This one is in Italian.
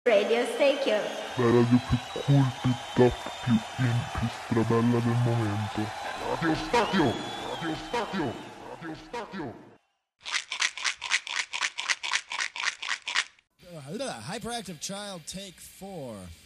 Radio Station. La radio più cool, più top, più in, più strabella del momento. Radio Stadio! Radio Stadio! Radio Stadio! Hyperactive Child, take 4.